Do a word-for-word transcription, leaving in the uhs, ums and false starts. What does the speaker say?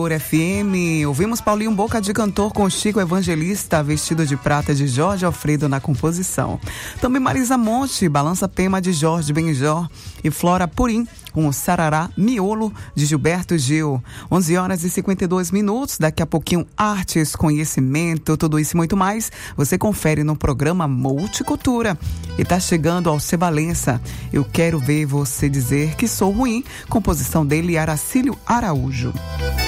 Por F M, ouvimos Paulinho Boca de Cantor com Chico Evangelista, Vestido de Prata de Jorge Alfredo na composição. Também Marisa Monte, Balança Pema de Jorge Benjor e Flora Purim com o Sarará Miolo de Gilberto Gil. onze horas e cinquenta e dois minutos, daqui a pouquinho artes, conhecimento, tudo isso e muito mais, você confere no programa Multicultura. E tá chegando ao Cebalença, Eu Quero Ver Você Dizer Que Sou Ruim, composição dele Aracílio Araújo.